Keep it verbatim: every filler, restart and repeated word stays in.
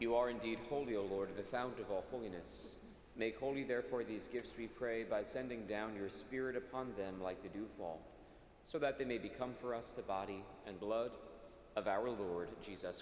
You are indeed holy, O Lord, the fount of all holiness. Make holy, therefore, these gifts, we pray, by sending down your Spirit upon them like the dewfall, so that they may become for us the body and blood of our Lord Jesus